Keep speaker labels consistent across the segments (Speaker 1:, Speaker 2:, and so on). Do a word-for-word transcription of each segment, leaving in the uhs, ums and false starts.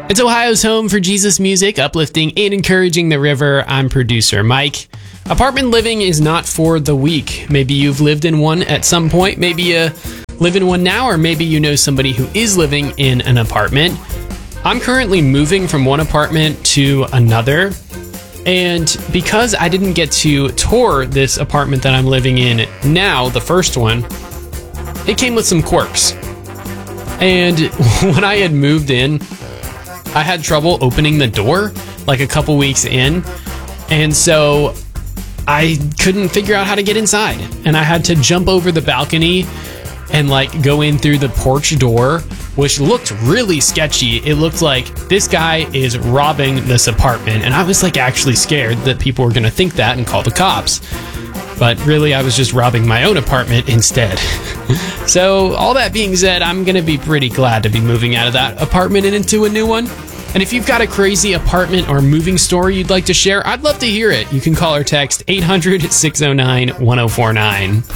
Speaker 1: It's Ohio's home for Jesus music, uplifting and encouraging the river. I'm producer Mike. Apartment living is not for the weak. Maybe you've lived in one at some point. Maybe you live in one now, or maybe you know somebody who is living in an apartment. I'm currently moving from one apartment to another. And because I didn't get to tour this apartment that I'm living in now, the first one, it came with some quirks. And when I had moved in, I had trouble opening the door like a couple weeks in. And so I couldn't figure out how to get inside. And I had to jump over the balcony and like go in through the porch door, which looked really sketchy. It looked like this guy is robbing this apartment. And I was like actually scared that people were going to think that and call the cops. But really, I was just robbing my own apartment instead. So all that being said, I'm going to be pretty glad to be moving out of that apartment and into a new one. And if you've got a crazy apartment or moving story you'd like to share, I'd love to hear it. You can call or text eight hundred, six oh nine, one oh four nine.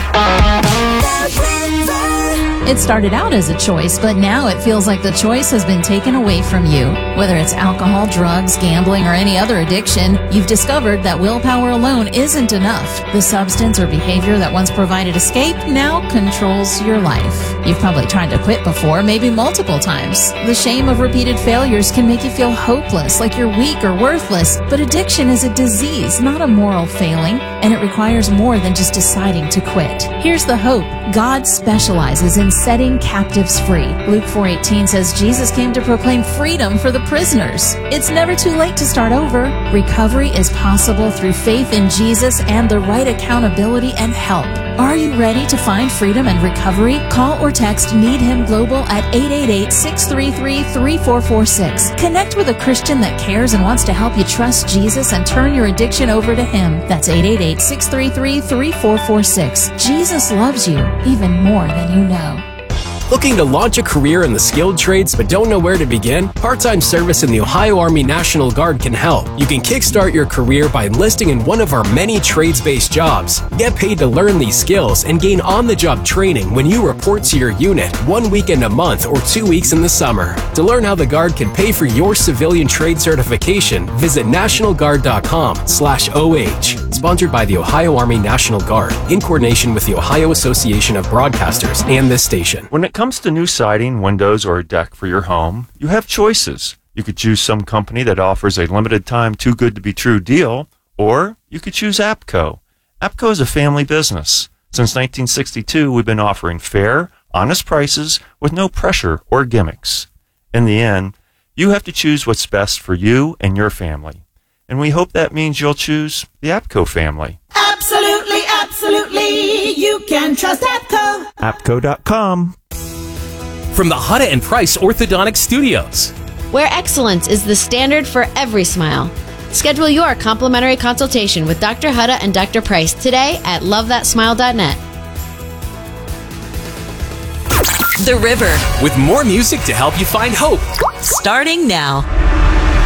Speaker 2: It started out as a choice, but now it feels like the choice has been taken away from you. Whether it's alcohol, drugs, gambling, or any other addiction, you've discovered that willpower alone isn't enough. The substance or behavior that once provided escape now controls your life. You've probably tried to quit before, maybe multiple times. The shame of repeated failures can make you feel hopeless, like you're weak or worthless. But addiction is a disease, not a moral failing, and it requires more than just deciding to quit. Here's the hope. God specializes in setting captives free. Luke four eighteen says Jesus came to proclaim freedom for the prisoners. It's never too late to start over. Recovery is possible through faith in Jesus and the right accountability and help. Are you ready to find freedom and recovery? Call or text Need Him Global at eight eight eight, six three three, three four four six. Connect with a Christian that cares and wants to help you trust Jesus and turn your addiction over to Him. That's eight eight eight, six three three, three four four six. Jesus loves you even more than you know.
Speaker 3: Looking to launch a career in the skilled trades but don't know where to begin? Part-time service in the Ohio Army National Guard can help. You can kickstart your career by enlisting in one of our many trades-based jobs. Get paid to learn these skills and gain on-the-job training when you report to your unit one weekend a month or two weeks in the summer. To learn how the Guard can pay for your civilian trade certification, visit national guard dot com slash O H. Sponsored by the Ohio Army National Guard in coordination with the Ohio Association of Broadcasters and this station.
Speaker 4: When it comes to new siding, windows, or a deck for your home, you have choices. You could choose some company that offers a limited time too good to be true deal, or you could choose APCO. APCO is a family business. Since nineteen sixty-two, we've been offering fair, honest prices with no pressure or gimmicks. In the end, you have to choose what's best for you and your family. And we hope that means you'll choose the APCO family.
Speaker 5: Absolutely, absolutely. You can trust APCO.
Speaker 4: APCO dot com.
Speaker 6: From the Hutta and Price Orthodontic Studios,
Speaker 7: where excellence is the standard for every smile. Schedule your complimentary consultation with Doctor Hutta and Doctor Price today at love that smile dot net.
Speaker 8: The River,
Speaker 6: with more music to help you find hope.
Speaker 8: starting now.